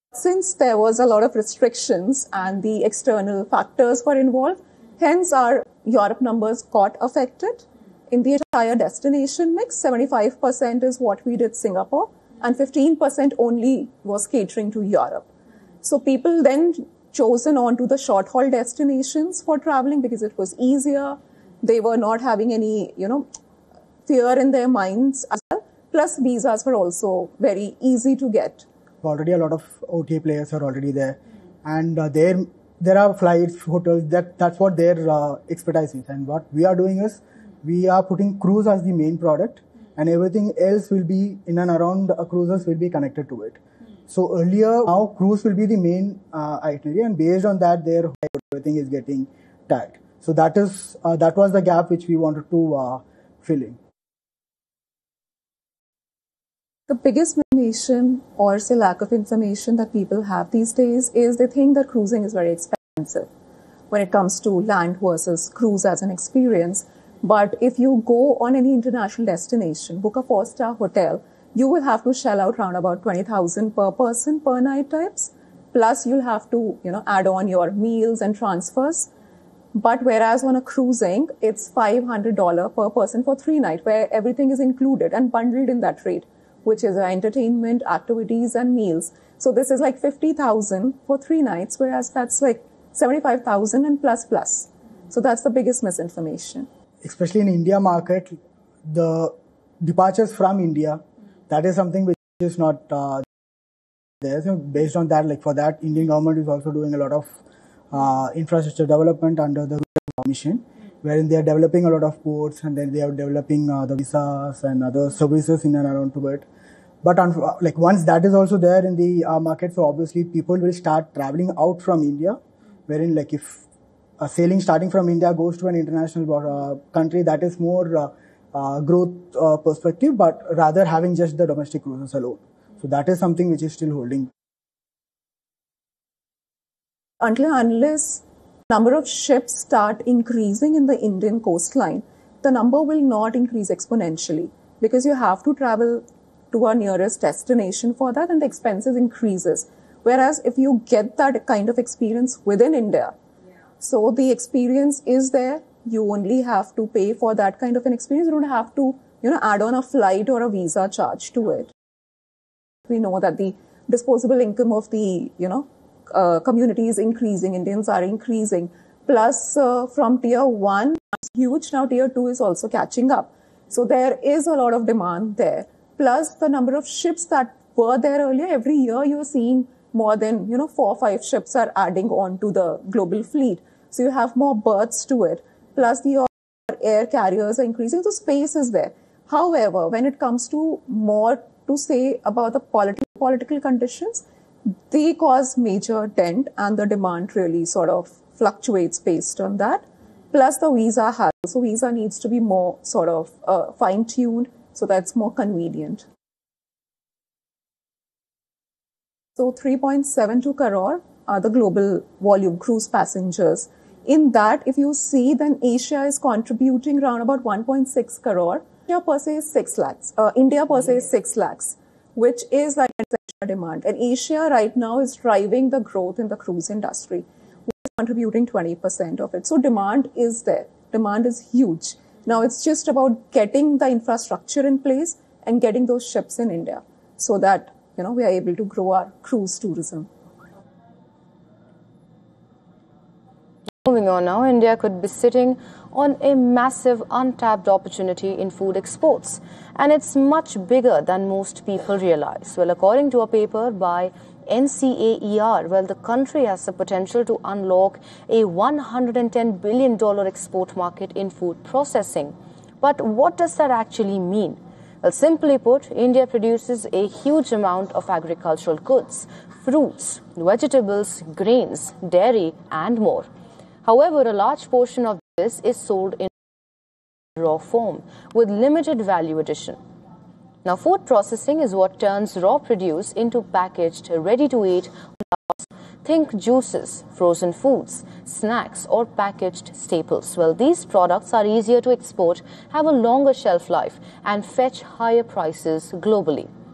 Since there was a lot of restrictions and the external factors were involved, hence our Europe numbers got affected. In the entire destination mix, 75% is what we did Singapore and 15% only was catering to Europe. So people then chosen on to the short haul destinations for traveling because it was easier. They were not having any, fear in their minds as well. Plus visas were also very easy to get. Already a lot of OTA players are already there, and there are flights, hotels. That's what their expertise is. And what we are doing is we are putting cruise as the main product, and everything else will be in and around cruises will be connected to it. So earlier, now cruise will be the main itinerary, and based on that, everything is getting tagged. So that was the gap which we wanted to fill in. The biggest information or say lack of information that people have these days is they think that cruising is very expensive when it comes to land versus cruise as an experience. But if you go on any international destination, book a 4-star hotel, you will have to shell out around about 20,000 per person per night types. Plus you'll have to, add on your meals and transfers. But whereas on a cruising, it's $500 per person for 3 nights where everything is included and bundled in that rate, which is entertainment, activities, and meals. So this is like 50,000 for 3 nights, whereas that's like 75,000 and plus. So that's the biggest misinformation. Especially in India market, the departures from India, that is something which is not there. So based on that, like for that, Indian government is also doing a lot of infrastructure development under the mission, wherein they are developing a lot of ports and then they are developing the visas and other services in and around to it. But once that is also there in the market, so obviously people will start traveling out from India, wherein if a sailing starting from India goes to an international country, that is more growth perspective, but rather having just the domestic cruises alone. So that is something which is still holding. Until unless number of ships start increasing in the Indian coastline, the number will not increase exponentially because you have to travel to our nearest destination for that and the expenses increases. Whereas if you get that kind of experience within India, so the experience is there, you only have to pay for that kind of an experience. You don't have to, add on a flight or a visa charge to it. We know that the disposable income of the, community is increasing, Indians are increasing. Plus, from tier 1, it's huge. Now tier 2 is also catching up. So there is a lot of demand there. Plus, the number of ships that were there earlier, every year you're seeing more than, 4 or 5 ships are adding on to the global fleet. So you have more berths to it. Plus, the air carriers are increasing, so space is there. However, when it comes to more to say about the political conditions, they cause major dent and the demand really sort of fluctuates based on that. Plus the visa has, so visa needs to be more sort of fine-tuned so that's more convenient. So 3.72 crore are the global volume cruise passengers. In that, if you see, then Asia is contributing around about 1.6 crore. India per se is 6 lakhs. India per se is 6 lakhs, which is like a demand. And Asia right now is driving the growth in the cruise industry, which is contributing 20% of it. So demand is there. Demand is huge. Now it's just about getting the infrastructure in place and getting those ships in India so that, we are able to grow our cruise tourism. Moving on now, India could be sitting on a massive untapped opportunity in food exports, and it's much bigger than most people realize. Well, according to a paper by NCAER, the country has the potential to unlock a $110 billion export market in food processing. But what does that actually mean? Well, simply put, India produces a huge amount of agricultural goods, fruits, vegetables, grains, dairy, and more. However, a large portion of this is sold in raw form with limited value addition. Now, food processing is what turns raw produce into packaged, ready-to-eat products. Think juices, frozen foods, snacks, or packaged staples. Well, these products are easier to export, have a longer shelf life, and fetch higher prices globally.